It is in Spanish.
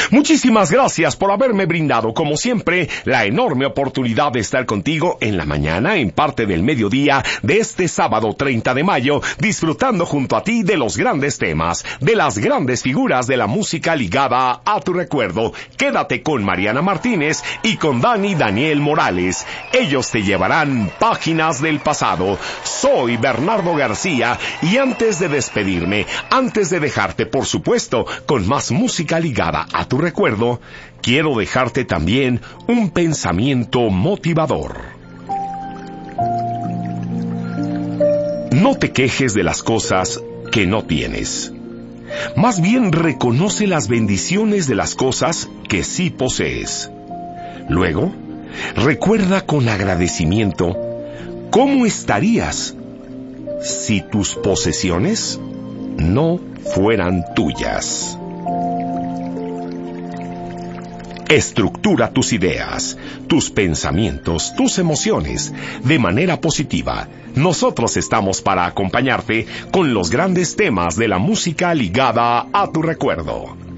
Muchísimas gracias por haberme brindado, como siempre, la enorme oportunidad de estar contigo en la mañana, en parte del mediodía de este sábado 30 de mayo, disfrutando junto a ti de los grandes temas, de las grandes figuras de la música ligada a tu recuerdo. Quédate con Mariana Martínez y con Daniel Morales. Ellos te llevarán páginas del pasado. Soy Bernardo García y antes de despedirme, antes de dejarte, por supuesto, con más música ligada a tu recuerdo, quiero dejarte también un pensamiento motivador. No te quejes de las cosas que no tienes. Más bien reconoce las bendiciones de las cosas que sí posees. Luego, recuerda con agradecimiento cómo estarías si tus posesiones no fueran tuyas. Estructura tus ideas, tus pensamientos, tus emociones de manera positiva. Nosotros estamos para acompañarte con los grandes temas de la música ligada a tu recuerdo.